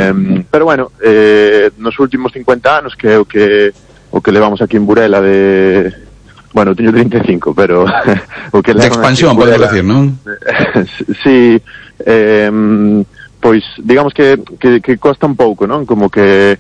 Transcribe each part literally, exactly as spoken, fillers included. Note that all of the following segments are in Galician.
eh, pero bueno, eh, nos últimos cincuenta anos, que é o que o que levamos aquí en Burela de... Bueno, teño trinta e cinco, pero... o que de expansión, podemos decir, non? Sí, eh, pois, digamos que, que, que costa un pouco, non? Como que,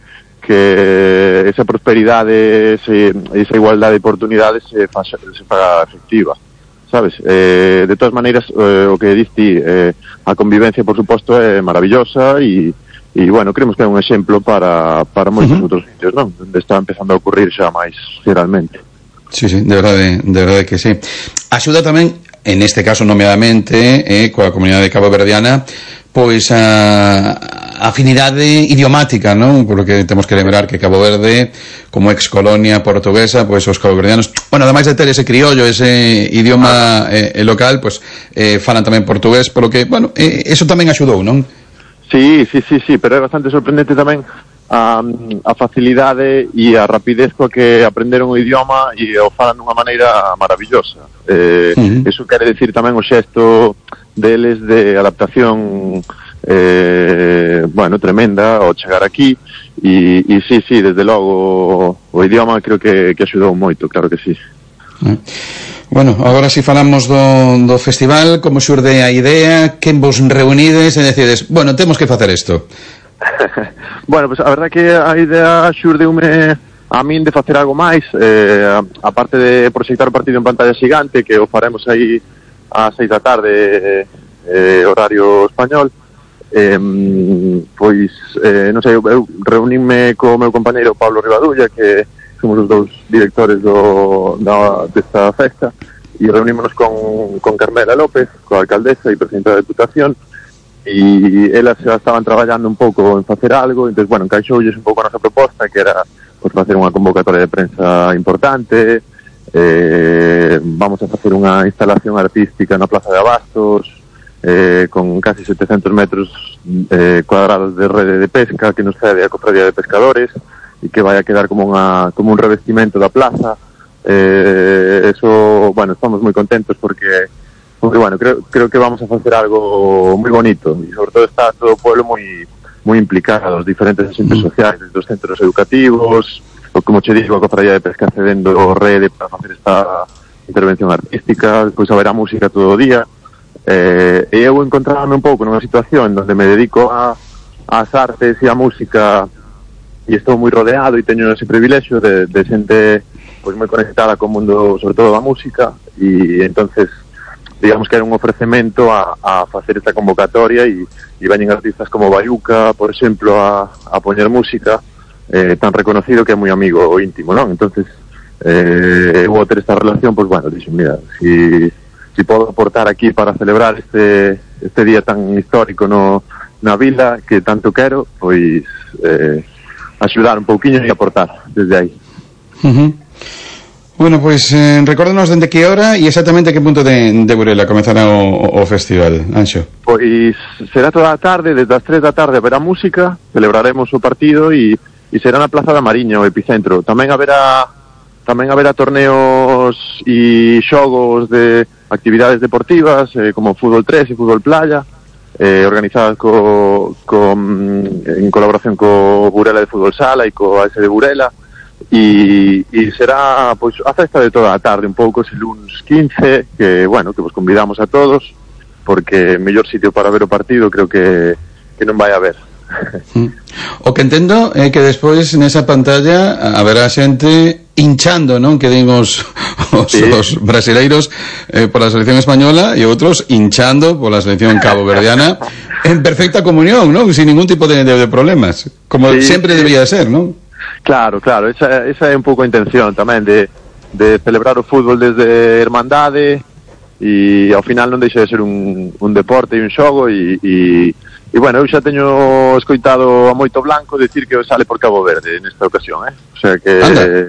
que esa prosperidade, ese, esa igualdade de oportunidades se faga, se faga efectiva, sabes? Eh, de todas maneiras, eh, o que diste, eh, a convivencia, por suposto, é maravillosa e... E, bueno, creemos que é un exemplo para, para moitos uh-huh. outros sitios, non? Onde está empezando a ocurrir xa máis geralmente. Sí, sí, de verdade, de verdade que sí. Axuda tamén, en este caso nomeadamente, eh, coa comunidade caboverdiana, pois a afinidade idiomática, non? Por lo que temos que lembrar que Cabo Verde, como ex colonia portuguesa, pois os caboverdianos, bueno, ademais de ter ese criollo, ese idioma eh, local, pois eh, falan tamén portugués, por lo que, bueno, eh, eso tamén axudou, non? Sí, sí, sí, sí, pero é bastante sorprendente tamén a, a facilidade e a rapidez coa que aprenderon o idioma e o falan dunha maneira maravillosa. Eh, uh-huh. Eso quere decir tamén o xesto deles de adaptación eh, bueno, tremenda ao chegar aquí e, e sí, sí, desde logo o idioma creo que, que axudou moito, claro que sí. Uh-huh. Bueno, agora si falamos do, do festival, como xurde a idea, quen vos reunides e decides, bueno, temos que facer isto? Bueno, pues a verdad que a idea xurdeume a min de facer algo máis, eh, a parte de proxectar o partido en pantalla xigante, que o faremos aí ás seis da tarde, eh, horario español, eh, pois, eh, non sei, eu, eu reuníme co meu compañeiro Pablo Rivadulla, que somos os dous directores do, da, desta festa, e reunímonos con, con Carmela López, coa alcaldesa e presidenta da Deputación, e elas xa estaban traballando un pouco en facer algo, entón, bueno, encaixoulles un pouco a nosa proposta, que era pues, facer unha convocatoria de prensa importante, eh, vamos a facer unha instalación artística na Plaza de Abastos, eh, con casi setecentos metros eh, cuadrados de rede de pesca, que nos cede a Cofradía de Pescadores, e que vai a quedar como unha como un revestimento da plaza. Eh, eso, bueno, estamos moi contentos porque porque bueno, creo creo que vamos a facer algo moi bonito e sobre todo está todo o pueblo moi moi implicado, os diferentes agentes sociais, dos centros educativos, ou como che digo, a Cofradía de Pesca cedendo rede para facer esta intervención artística, despois haberá música todo o día. Eh, e eu encontrarme un pouco nunha situación onde me dedico a ás artes e a música e estou moi rodeado e teño ese privilexio de, de xente pois moi conectada co mundo, sobre todo da música, e entonces digamos que era un ofrecemento a, a facer esta convocatoria e, e veñen artistas como Bayuca, por exemplo, a, a poñer música, eh, tan reconocido que é moi amigo íntimo, non? Entonces eh, eu vou ter esta relación, pois bueno, dixo, mira, si, si podo aportar aquí para celebrar este, este día tan histórico no, na vila que tanto quero, pois eh, axudar un pouquiño e aportar desde aí. Uh-huh. Bueno, pois pues, eh, recórdanos dende que hora e exactamente que punto de, de Burela comezará o, o festival, Anxo. Pois será toda a tarde, desde as tres da tarde haberá música, celebraremos o partido e, e será na Plaza da Mariña, o epicentro. Tamén haberá tamén haberá torneos e xogos de actividades deportivas, eh, como fútbol tres e fútbol playa, eh, organizadas co, co, en colaboración co Burela de Fútbol Sala e co A S de Burela, e, e será pois a festa de toda a tarde, un pouco ese luns quince, que, bueno, que vos convidamos a todos, porque mellor sitio para ver o partido creo que, que non vai haber. O que entendo é que despois nesa pantalla haberá xente hinchando, non? Que din os, os, sí. os brasileiros eh, pola selección española e outros hinchando pola selección caboverdiana en perfecta comunión, non? Sin ningún tipo de, de, de problemas, como sí, sempre sí. Debería ser, non? Claro, claro, esa, esa é un pouco a intención tamén de, de celebrar o fútbol desde hermandade e ao final non deixa de ser un, un deporte e un xogo e, e, e bueno, eu xa teño escoitado a Moito Blanco decir que sale por Cabo Verde nesta ocasión, eh? O sea que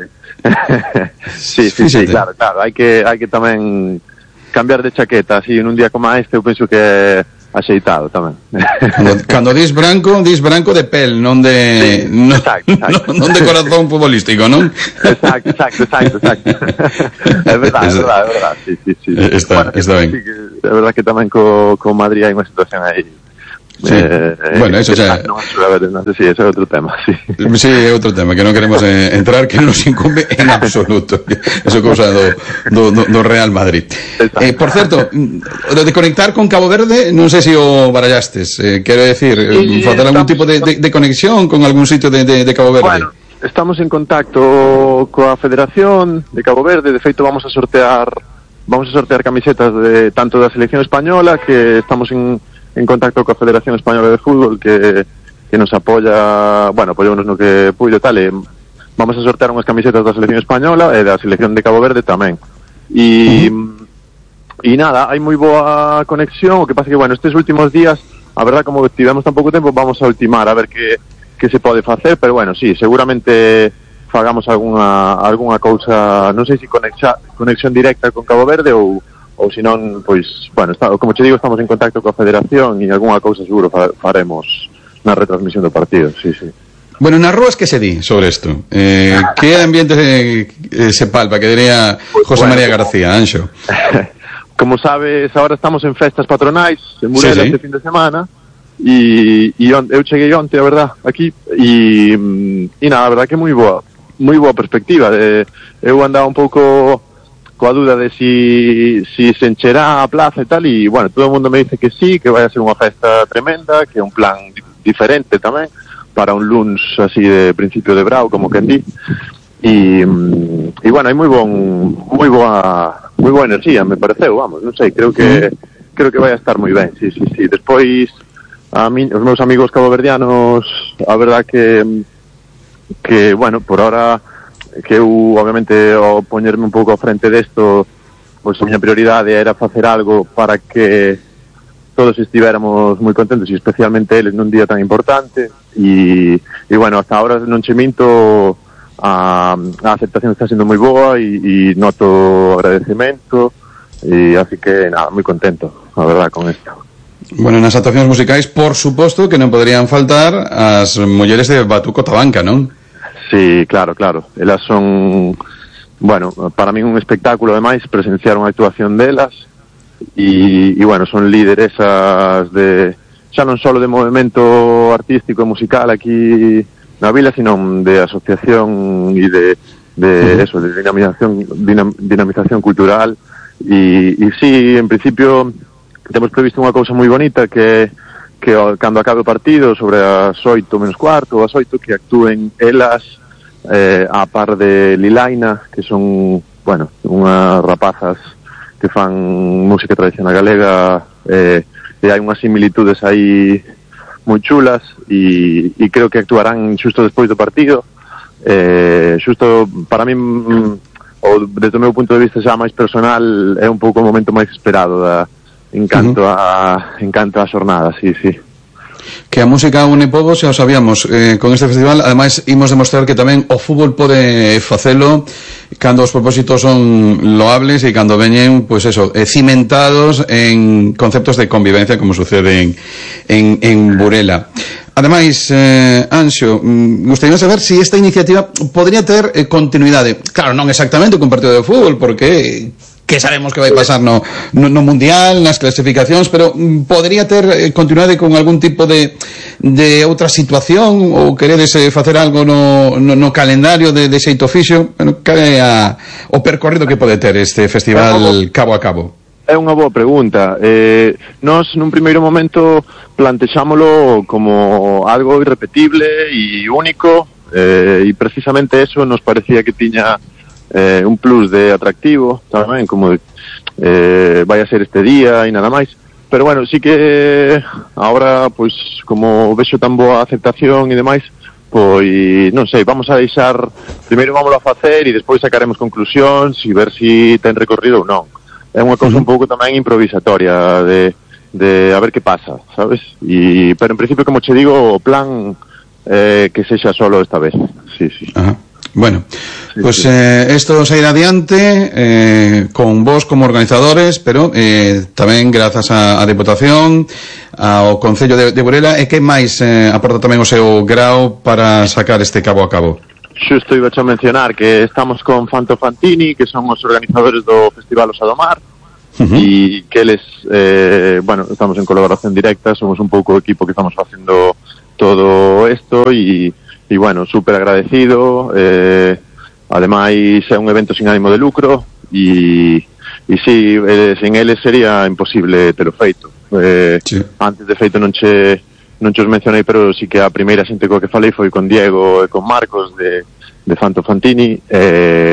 sí, sí, sí, claro, claro, hai que hai que tamén cambiar de chaqueta, así en un día como este eu penso que é axeitado tamén. Cando, cando dis branco, dis branco de pel, non de sí, non, exacto, exacto. Non, non de corazón futbolístico, non? Exacto, exacto, exacto, exacto. É verdade, é verdade, é verdade, sí, sí, sí. Está, bueno, está ben. Sí, é verdade que tamén co, co Madrid hai unha situación aí Sí. Eh, bueno, eso xa... Non, non sei, ese é outro tema, sí. Sí, é outro tema, que non queremos eh, entrar, que non nos incumbe en absoluto. Eso é cousa do, do, do, do Real Madrid. Eh, por certo, lo de conectar con Cabo Verde, non sei se o barallastes. Eh, quero decir, sí, facer algún tipo de, de, de conexión con algún sitio de, de, de Cabo Verde. Bueno, estamos en contacto coa Federación de Cabo Verde. De feito, vamos a sortear vamos a sortear camisetas de tanto da selección española, que estamos en en contacto coa Federación Española de Fútbol, que, que nos apoya, bueno, apoyounos no que puido tal, e vamos a sortear unhas camisetas da selección española e da selección de Cabo Verde tamén. E, uh-huh. e nada, hai moi boa conexión, o que pasa que, bueno, estes últimos días, a verdad, como tivemos tan pouco tempo, vamos a ultimar a ver que, que se pode facer, pero bueno, sí, seguramente fagamos algunha, algunha cousa, non sei se conexa, conexión directa con Cabo Verde ou ou se non, pois, bueno, está, como te digo, estamos en contacto coa Federación e algunha cousa seguro fa, faremos na retransmisión do partido, sí, sí. Bueno, nas rúas que se di sobre isto? Eh, que ambiente se, eh, se palpa, que diría pues, José bueno, María García, Anxo? Como sabes, ahora estamos en festas patronais en Burela, sí, sí, este fin de semana, e, e on, eu cheguei onte, a verdad, aquí, e, e nada, a verdad que moi boa, moi boa perspectiva. De, eu andaba un pouco coa duda de si, si se encherá a plaza e tal, e, bueno, todo o mundo me dice que sí, que vai a ser unha festa tremenda, que é un plan di- diferente tamén, para un luns así de principio de brao, como quen di, e, e bueno, hai moi bon, moi boa, moi boa enerxía, me pareceu, vamos, non sei, creo que, creo que vai a estar moi ben, sí, sí, sí. Despois, a mí, os meus amigos caboverdianos, a verdad que, que, bueno, por ahora, que eu, obviamente, ao poñerme un pouco ao frente desto, pois a miña prioridade era facer algo para que todos estivéramos moi contentos, e especialmente eles nun día tan importante, e, e bueno, hasta ahora non che minto, a, a aceptación está sendo moi boa, e, e noto agradecemento, e así que, nada, moi contento, a verdad, con isto. Bueno, nas actuacións musicais, por suposto, que non poderían faltar as mulleres de Batuco Tabanca, non? Sí, claro, claro. Elas son, bueno, para min un espectáculo, ademais, presenciar unha actuación delas, e, e bueno, son lideresas de, xa non só de movimento artístico e musical aquí na vila, sino de asociación e de, de uh-huh. eso, de dinamización, dinam, dinamización cultural, e, e sí, en principio temos previsto unha cousa moi bonita, que que cando acabe o partido, sobre as oito menos cuarto ou as oito, que actúen elas eh, a par de Lilaina, que son, bueno, unhas rapazas que fan música tradicional galega, eh, e hai unhas similitudes aí moi chulas, e, e creo que actuarán xusto despois do partido. Eh, xusto para min, ou desde o meu punto de vista xa máis personal, é un pouco o momento máis esperado da en canto uh-huh. a en canto a xornada, sí, sí. Que a música une povos, xa o sabíamos, eh, con este festival. Ademais, imos demostrar que tamén o fútbol pode facelo cando os propósitos son loables e cando veñen, pois pues eso, eh, cimentados en conceptos de convivencia, como sucede en, en, en Burela. Ademais, eh, Anxo, gustaría saber se si esta iniciativa podría ter eh, continuidade. Claro, non exactamente con partido de fútbol, porque que sabemos que vai pasar no, no, no Mundial, nas clasificacións, pero podría ter eh, continuidade con algún tipo de, de outra situación, ou queredes eh, facer algo no, no, no calendario de, de xeito fixo? Bueno, cabe a, o percorrido que pode ter este festival cabo a cabo. É unha boa pregunta. Eh, nós, nun primeiro momento, plantexámolo como algo irrepetible e único, eh, e precisamente eso nos parecía que tiña eh, un plus de atractivo tamén, como eh, vai a ser este día e nada máis. Pero bueno, sí que ahora, pois, como vexo tan boa aceptación e demais, pois, non sei, vamos a deixar, primeiro vámoslo a facer e despois sacaremos conclusións e ver si ten recorrido ou non. É unha cousa un pouco tamén improvisatoria de, de a ver que pasa, sabes? E, pero en principio, como che digo, o plan eh, que sexa solo esta vez. Sí, sí. Ajá. Bueno, sí, pues sí. Eh, esto se irá adiante eh, con vos como organizadores, pero eh, tamén grazas á Deputación, ao Concello de, de Burela. E que máis eh, aporta tamén o seu grao para sacar este cabo a cabo? Xusto iba a mencionar que estamos con Fanto Fantini, que son os organizadores do Festival Osa do Mar, uh-huh. e que eles, eh, bueno, estamos en colaboración directa, somos un pouco o equipo que estamos facendo todo isto e, e bueno, super agradecido, eh, ademais é un evento sin ánimo de lucro e, e si, eh, sin eles sería imposible telo feito. Eh, sí. Antes de feito non che non che os mencionei, pero sí que a primeira xente coa que falei foi con Diego e con Marcos de, de Fanto Fantini, eh,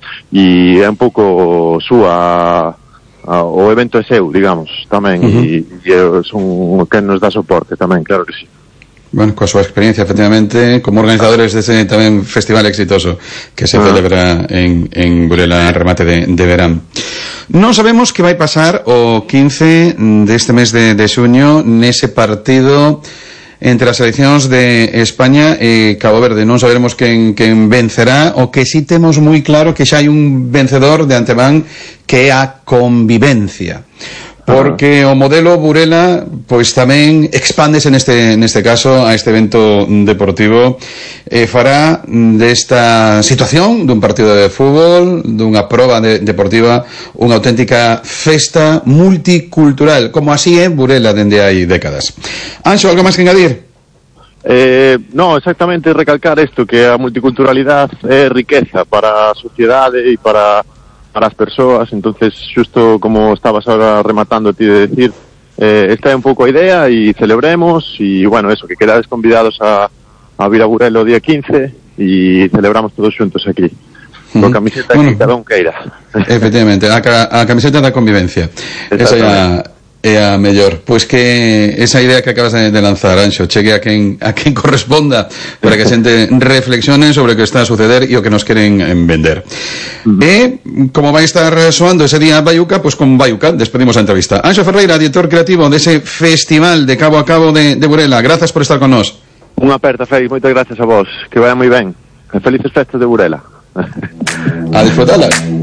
e é un pouco súa a, o evento é seu, digamos, tamén, uh-huh. e, e son quen nos dá soporte tamén, claro que sí. Bueno, coa súa experiencia, efectivamente, como organizadores dese tamén festival exitoso que se ah. celebra en, en Burela, remate de, de verán. Non sabemos que vai pasar o quince deste mes de, de xuño nese partido entre as seleccións de España e Cabo Verde. Non saberemos quen, quen vencerá, o que sí temos moi claro que xa hai un vencedor de antemán, que é a convivencia. Porque o modelo Burela pois tamén expándese neste neste caso a este evento deportivo e fará desta situación dun partido de fútbol, dunha proba de, deportiva, unha auténtica festa multicultural, como así é Burela dende hai décadas. Anxo, algo máis que engadir? Eh, no, exactamente recalcar isto, que a multiculturalidade é riqueza para a sociedade e para para as persoas. Entonces, xusto como estabas ahora rematando ti de decir, eh, esta é un pouco a idea e celebremos, e bueno, eso, que quedades convidados a, a vir a Burela o día quince e celebramos todos xuntos aquí. Uh-huh. Con camiseta bueno, que cada un queira. Efectivamente, a, a camiseta da convivencia. Esa é a, é a mellor. Pois que esa idea que acabas de, de lanzar, Anxo, chegue a quen, a quen corresponda para que a xente reflexione sobre o que está a suceder e o que nos queren vender. Uh-huh. E, como vai estar soando ese día Baiuca, pois con Baiuca despedimos a entrevista. Anxo Ferreira, director creativo dese festival de Cabo a Cabo de, de Burela. Grazas por estar con nós. Unha aperta, Félix, moitas gracias a vos. Que vaya moi ben. Felices festas de Burela. A disfrutarlas.